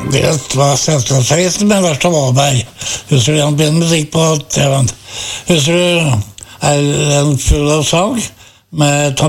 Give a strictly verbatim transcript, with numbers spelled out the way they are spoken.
Det var Selskapsreisen med Lars Wahlberg. Husker du han begynner musikk på T V-en? Husker du Er den full av sang med Tom